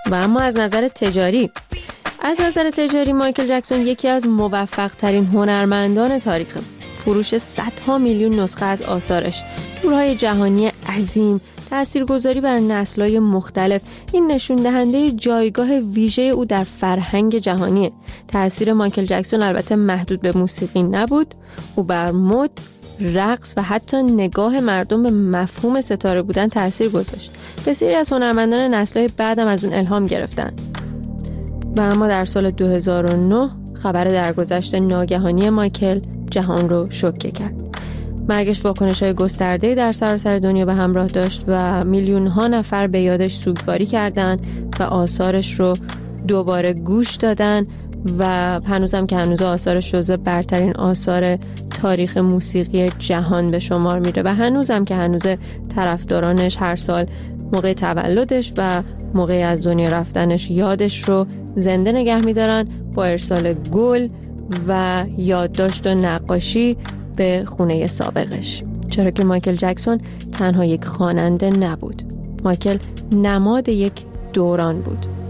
و اما از نظر تجاری مایکل جکسون یکی از موفق ترین هنرمندان تاریخ. فروش صدها میلیون نسخه از آثارش، تورهای جهانی عظیم، تاثیرگذاری بر نسل‌های مختلف، این نشون دهنده جایگاه ویژه او در فرهنگ جهانیه. تأثیر مایکل جکسون البته محدود به موسیقی نبود، او بر مد، رقص و حتی نگاه مردم به مفهوم ستاره بودن تأثیر گذاشت. بسیاری از هنرمندان نسل‌های بعدم از اون الهام گرفتن. و اما در سال 2009 خبر درگذشت ناگهانی مایکل جهان رو شوکه کرد. مرگش واکنش‌های گسترده‌ای در سراسر دنیا به همراه داشت و میلیون‌ها نفر به یادش سوگواری کردند و آثارش رو دوباره گوش دادن و هنوزم که هنوز آثارش جزو برترین آثار تاریخ موسیقی جهان به شمار میره و هنوزم که هنوز طرفدارانش هر سال موقع تولدش و موقع از دنیا رفتنش یادش رو زنده نگه می‌دارن با ارسال گل و یادداشت و نقاشی به خونه سابقش. چرا که مایکل جکسون تنها یک خواننده نبود. مایکل نماد یک دوران بود.